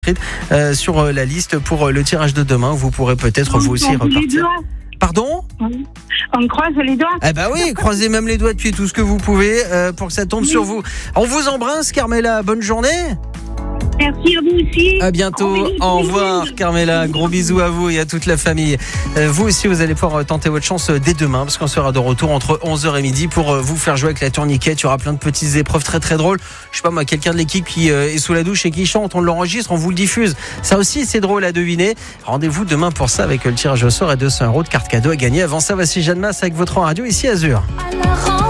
sur la liste pour le tirage de demain. Vous pourrez peut-être vous aussi repartir. Pardon ? On croise les doigts. Eh ben oui, croisez même les doigts depuis tout ce que vous pouvez pour que ça tombe sur vous. On vous embrasse, Carmela. Bonne journée. Merci à vous aussi. À bientôt. Au revoir, Carmela. Gros bisous à vous et à toute la famille. Vous aussi, vous allez pouvoir tenter votre chance dès demain parce qu'on sera de retour entre 11h et midi pour vous faire jouer avec la tourniquette. Il y aura plein de petites épreuves très très drôles. Je sais pas moi, quelqu'un de l'équipe qui est sous la douche et qui chante, on l'enregistre, on vous le diffuse. Ça aussi, c'est drôle à deviner. Rendez-vous demain pour ça avec le tirage au sort et 200 € de carte cadeau à gagner. Avant ça, voici Jeanne Masse avec votre radio ici Azur.